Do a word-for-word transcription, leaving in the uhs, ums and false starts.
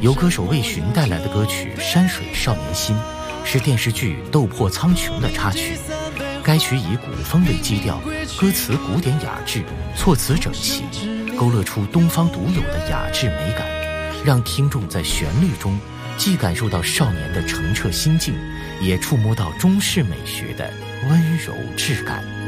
由歌手魏巡带来的歌曲《山水少年心》是电视剧《斗破苍穹》的插曲。该曲以古风为基调，歌词古典雅致，措辞整齐，勾勒出东方独有的雅致美感，让听众在旋律中既感受到少年的澄澈心境，也触摸到中式美学的温柔质感。